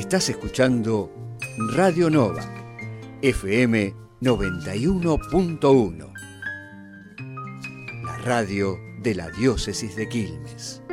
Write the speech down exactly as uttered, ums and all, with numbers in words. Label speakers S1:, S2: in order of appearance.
S1: Estás escuchando Radio Nova, F M noventa y uno punto uno, la radio de la diócesis de Quilmes.